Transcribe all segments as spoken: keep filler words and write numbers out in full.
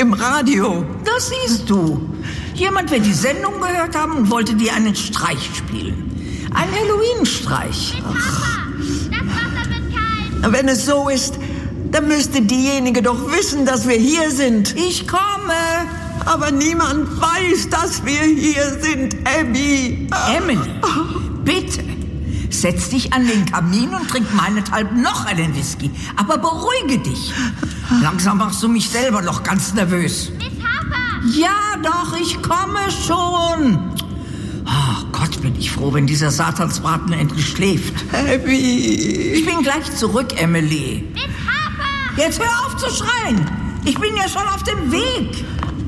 im Radio. Das siehst du. Jemand wird die Sendung gehört haben und wollte dir einen Streich spielen. Ein Halloween-Streich. Papa, das Wasser wird kalt. Wenn es so ist, dann müsste diejenige doch wissen, dass wir hier sind. Ich komme. Aber niemand weiß, dass wir hier sind, Abby. Emily, bitte. Setz dich an den Kamin und trink meinethalben noch einen Whisky. Aber beruhige dich. Langsam machst du mich selber noch ganz nervös. Miss Harper! Ja, doch, ich komme schon. Oh Gott, bin ich froh, wenn dieser Satansbraten endlich schläft. Abby. Ich bin gleich zurück, Emily. Miss Harper! Jetzt hör auf zu schreien. Ich bin ja schon auf dem Weg.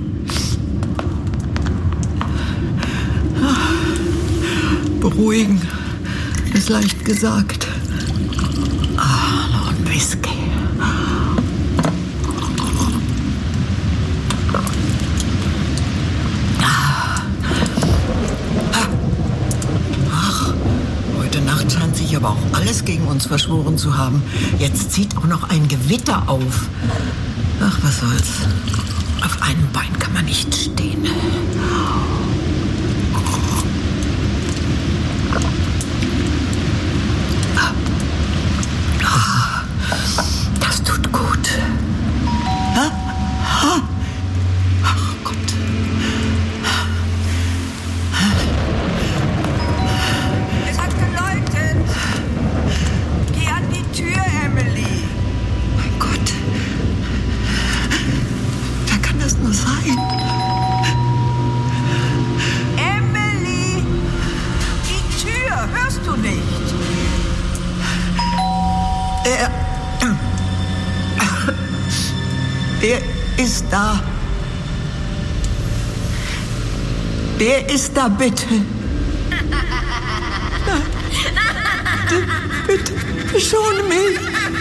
Beruhigen ist leicht gesagt. Ah, noch ein Whisky. Ach, heute Nacht scheint sich aber auch alles gegen uns verschworen zu haben. Jetzt zieht auch noch ein Gewitter auf. Ach, was soll's. Auf einem Bein kann man nicht stehen. Das tut gut. Ach Gott. Es hat geläutet. Geh an die Tür, Emily. Mein Gott. Wer kann das nur sein? Emily! Die Tür, hörst du nicht? Er. Wer ist da? Wer ist da, bitte? Bitte, verschone mich.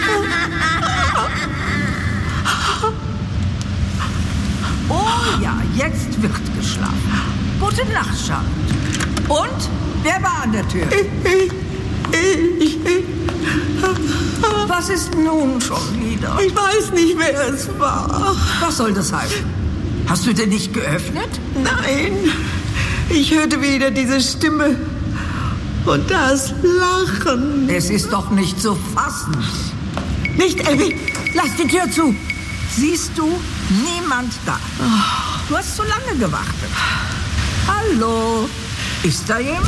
Oh ja, jetzt wird geschlafen. Gute Nacht, Charlotte. Und? Wer war an der Tür? Ich, ich, ich, Was ist nun schon wieder? ich weiß nicht, wer es war. Was soll das heißen? Hast du denn nicht geöffnet? Nein, ich hörte wieder diese Stimme und das Lachen. Es ist doch nicht zu fassen. Nicht, Abby, lass die Tür zu. Siehst du, niemand da. Du hast zu lange gewartet. Hallo, ist da jemand?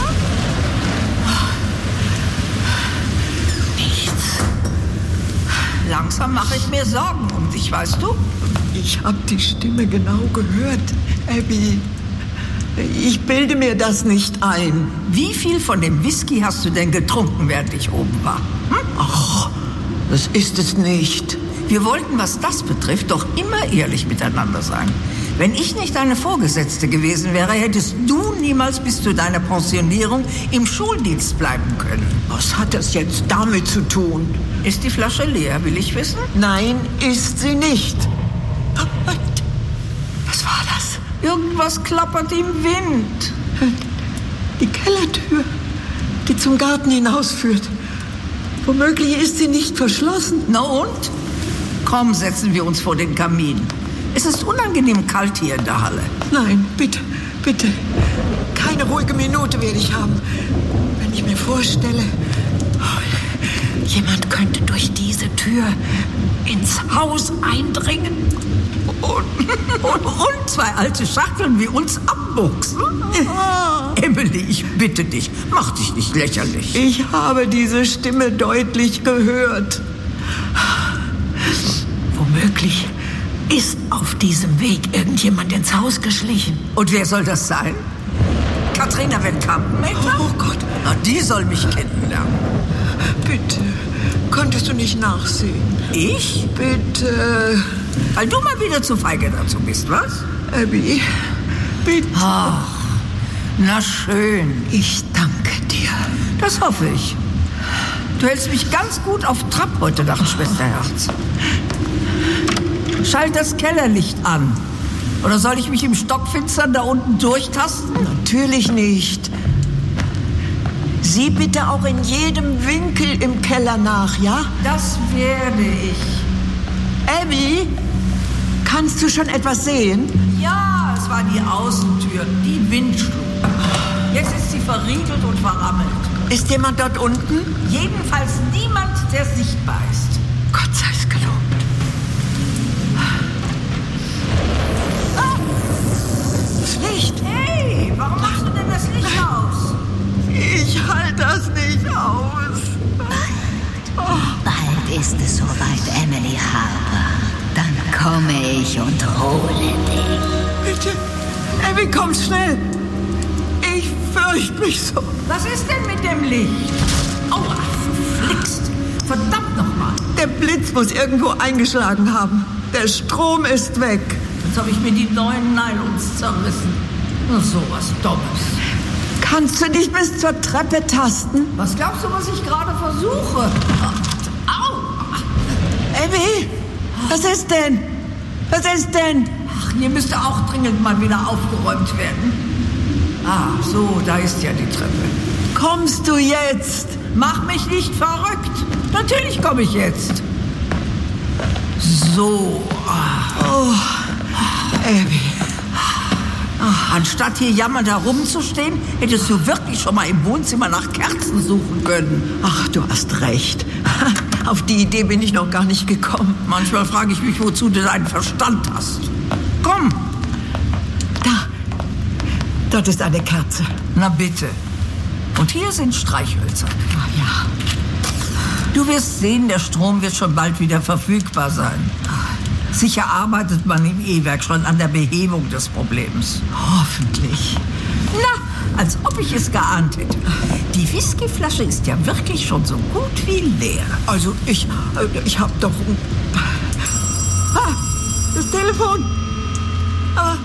Nichts. Langsam mache ich mir Sorgen um dich, weißt du? Ich habe die Stimme genau gehört, Abby. Ich bilde mir das nicht ein. Wie viel von dem Whisky hast du denn getrunken, während ich oben war? Hm? Ach, das ist es nicht. Wir wollten, was das betrifft, doch immer ehrlich miteinander sein. Wenn ich nicht deine Vorgesetzte gewesen wäre, hättest du niemals bis zu deiner Pensionierung im Schuldienst bleiben können. Was hat das jetzt damit zu tun? Ist die Flasche leer, will ich wissen? Nein, ist sie nicht. Was war das? Irgendwas klappert im Wind. Die Kellertür, die zum Garten hinausführt. Womöglich ist sie nicht verschlossen. Na und? Komm, setzen wir uns vor den Kamin. Es ist unangenehm kalt hier in der Halle. Nein, bitte, bitte. Keine ruhige Minute werde ich haben. Wenn ich mir vorstelle, oh, jemand könnte durch diese Tür ins Haus eindringen. Und, und, und zwei alte Schachteln wie uns abbuchsen. Emily, ich bitte dich, mach dich nicht lächerlich. Ich habe diese Stimme deutlich gehört. Womöglich ist auf diesem Weg irgendjemand ins Haus geschlichen. Und wer soll das sein? Katrina Van Kampenmeter? Oh Gott. Na, die soll mich kennenlernen. Bitte, könntest du nicht nachsehen? Ich? Bitte. Weil du mal wieder zu feige dazu bist, was? Abby, bitte. Ach, na schön. Ich danke dir. Das hoffe ich. Du hältst mich ganz gut auf Trab heute Nacht, Schwesterherz. Schalt das Kellerlicht an. Oder soll ich mich im Stockfinstern da unten durchtasten? Natürlich nicht. Sieh bitte auch in jedem Winkel im Keller nach, ja? Das werde ich. Abby, Kannst du schon etwas sehen? Ja, es war die Außentür, die Wind schlug. Jetzt ist sie verriegelt und verrammelt. Ist jemand dort unten? Jedenfalls niemand, der sichtbar ist. Gott sei es gelobt. Ah. Das Licht. Hey, warum machst du denn das Licht aus? Ich halte das nicht aus. Oh. Bald ist es soweit, Emily Harper. Dann komme ich und hole dich. Bitte, Abby, komm schnell. Ich fürchte mich so. Was ist denn mit dem Licht? Aua, verflixt. Verdammt nochmal. Der Blitz muss irgendwo eingeschlagen haben. Der Strom ist weg. Jetzt habe ich mir die neuen Nylons zerrissen. Nur so was Dummes. Kannst du dich bis zur Treppe tasten? Was glaubst du, was ich gerade versuche? Au! Abby, was ist denn? Was ist denn? Ach, hier müsste auch dringend mal wieder aufgeräumt werden. Ah, so, da ist ja die Treppe. Kommst du jetzt? Mach mich nicht verrückt. Natürlich komme ich jetzt. So. Oh, Abby. Anstatt hier jammernd herumzustehen, hättest du wirklich schon mal im Wohnzimmer nach Kerzen suchen können. Ach, du hast recht. Auf die Idee bin ich noch gar nicht gekommen. Manchmal frage ich mich, wozu du deinen Verstand hast. Komm. Da. Dort ist eine Kerze. Na bitte. Und hier sind Streichhölzer. Oh, ja. Du wirst sehen, der Strom wird schon bald wieder verfügbar sein. Sicher arbeitet man im E-Werk schon an der Behebung des Problems. Hoffentlich. Na, als ob ich es geahnt hätte. Die Whiskyflasche ist ja wirklich schon so gut wie leer. Also ich, ich hab doch... Ah, das Telefon. Ah.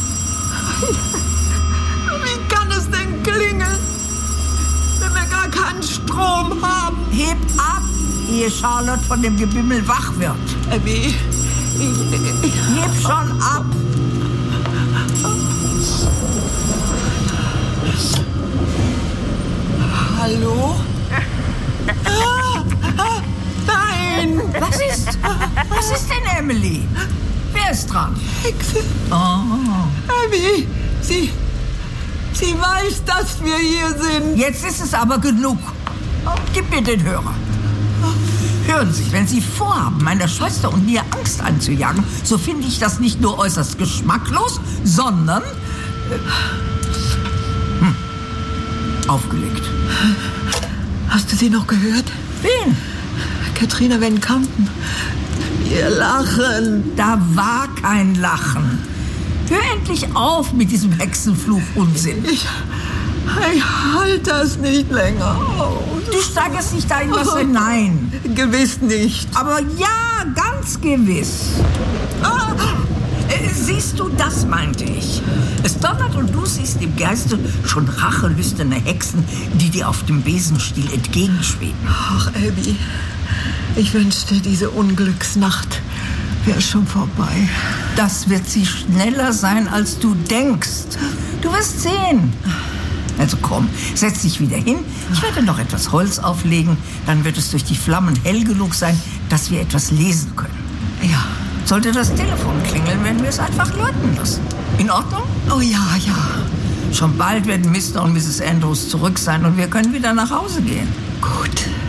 Wie kann es denn klingeln, wenn wir gar keinen Strom haben? Heb ab, ehe Charlotte von dem Gebimmel wach wird. Abby, ich, ich... Heb schon ab. Hallo? Ah, ah, nein! Was ist? Was ist denn, Emily? Wer ist dran? Hexe. Oh. Abby, sie... Sie weiß, dass wir hier sind. Jetzt ist es aber genug. Gib mir den Hörer. Hören Sie, wenn Sie vorhaben, meiner Schwester und mir Angst einzujagen, so finde ich das nicht nur äußerst geschmacklos, sondern... Äh, hm, aufgelegt. Hast du sie noch gehört? Wen? Katrina Van Kampen. Ihr Lachen. Da war kein Lachen. Hör endlich auf mit diesem Hexenfluch-Unsinn. Ich, ich halte das nicht länger aus. Du steigerst nicht da in was hinein. Gewiss nicht. Aber ja, ganz gewiss. Ah, äh, siehst du, das meinte ich. Es donnert und du siehst im Geiste schon rachelüsterne Hexen, die dir auf dem Besenstiel entgegenschweben. Ach, Abby, ich wünschte, diese Unglücksnacht wäre schon vorbei. Das wird sie schneller sein, als du denkst. Du wirst sehen. Also komm, setz dich wieder hin. Ich werde noch etwas Holz auflegen. Dann wird es durch die Flammen hell genug sein, dass wir etwas lesen können. Ja. Sollte das Telefon klingeln, werden wir es einfach läuten lassen. In Ordnung? Oh ja, ja. Schon bald werden Mister und Misses Andrews zurück sein und wir können wieder nach Hause gehen. Gut.